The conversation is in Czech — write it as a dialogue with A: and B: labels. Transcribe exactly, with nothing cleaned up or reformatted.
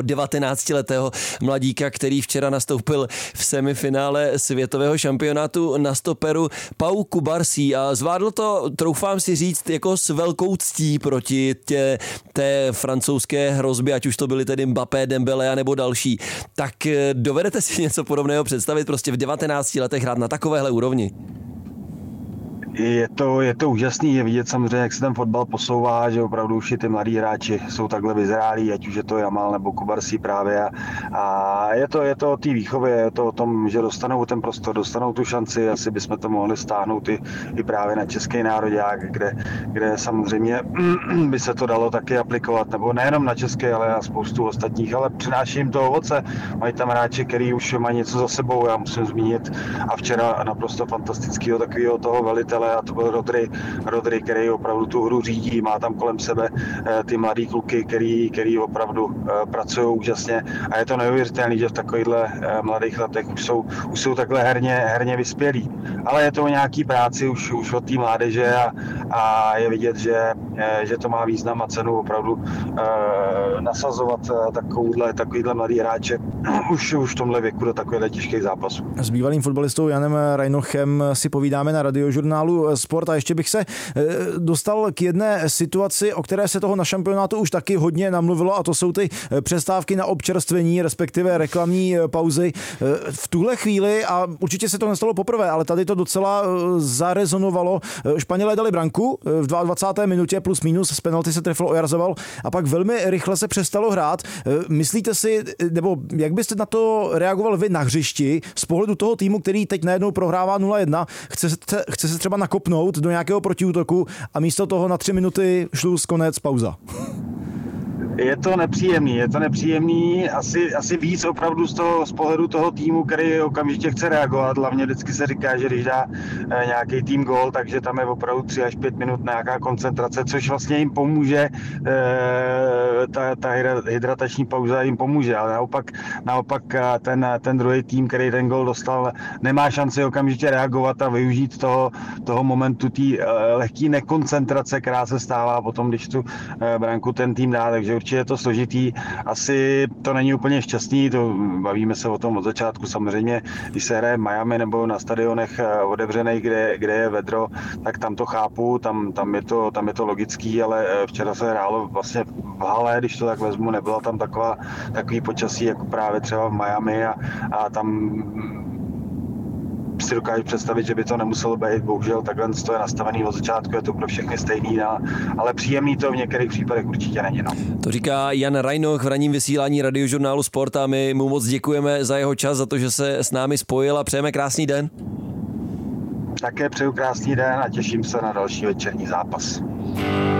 A: toho devatenáctiletého mladíka, který včera nastoupil v semifinále světového šampionátu na stoperu Pau Cubarsí a zvládl to, troufám si říct, jako s velkou ctí proti tě, té francouzské hrozbě, ať už to byly tedy Mbappé, Dembélé nebo další. Tak dovedete si něco podobného představit, prostě v devatenácti letech hrát na takovéhle úrovni?
B: Je to, je to úžasný, je vidět samozřejmě, jak se ten fotbal posouvá, že opravdu už i ty mladí hráči jsou takhle vyzrálí, ať už je to Jamal nebo Cubarsí právě. A, a je to, je to o té výchově, je to o tom, že dostanou ten prostor, dostanou tu šanci, asi bychom to mohli stáhnout i, i právě na český nároďák, kde, kde samozřejmě by se to dalo taky aplikovat, nebo nejenom na český, ale na spoustu ostatních, ale přináší jim to ovoce. Mají tam hráči, který už mají něco za sebou, já musím zmínit, a včera naprosto fantastického takového toho velitele, a to byl Rodri, Rodri, který opravdu tu hru řídí, má tam kolem sebe ty mladý kluky, který, který opravdu pracují úžasně a je to neuvěřitelné, že v takovýchhle mladých letech už jsou, už jsou takhle herně, herně vyspělí. Ale je to o nějaký práci už, už od té mládeže a, a je vidět, že, že to má význam a cenu opravdu eh, nasazovat takovýhle, takovýhle mladý hráče už, už v tomhle věku do takovýchhle těžkých zápasů.
C: S bývalým fotbalistou Janem Rajnochem si povídáme na Radiožurnálu Sport a ještě bych se dostal k jedné situaci, o které se toho na šampionátu už taky hodně namluvilo, a to jsou ty přestávky na občerstvení, respektive reklamní pauzy. V tuhle chvíli, a určitě se to nestalo poprvé, ale tady to docela zarezonovalo. Španělé dali branku v dvacáté druhé minutě plus minus, z penalty se trefil Oyarzabal a pak velmi rychle se přestalo hrát. Myslíte si, nebo jak byste na to reagoval vy na hřišti z pohledu toho týmu, který teď najednou prohrává nula jedna, chce se, chce se třeba nakopnout do nějakého protiútoku a místo toho na tři minuty šluz, konec, pauza?
B: Je to nepříjemný, je to nepříjemný, asi, asi víc opravdu z, toho, z pohledu toho týmu, který okamžitě chce reagovat. Hlavně vždycky se říká, že když dá e, nějaký tým gól, takže tam je opravdu tři až pět minut nějaká koncentrace, což vlastně jim pomůže, e, ta, ta hydratační pauza jim pomůže, ale naopak, naopak ten, ten druhý tým, který ten gól dostal, nemá šanci okamžitě reagovat a využít toho, toho momentu té e, lehké nekoncentrace, která se stává potom, když tu e, branku ten tým dá, takže určitě je to složitý, asi to není úplně šťastný, to bavíme se o tom od začátku, samozřejmě, když se hraje v Miami nebo na stadionech otevřených, kde, kde je vedro, tak tam to chápu, tam, tam, je to, tam je to logický, ale včera se hrálo vlastně v hale, když to tak vezmu, nebyla tam taková, takový počasí, jako právě třeba v Miami a, a tam si dokážu představit, že by to nemuselo být, bohužel takhle to je nastavený od začátku, je to pro všechny stejný, no, ale příjemný to v některých případech určitě není. No.
A: To říká Jan Rajnoch v ranním vysílání Radiožurnálu Sport a my mu moc děkujeme za jeho čas, za to, že se s námi spojil a přejeme krásný den.
B: Také přeju krásný den a těším se na další večerní zápas.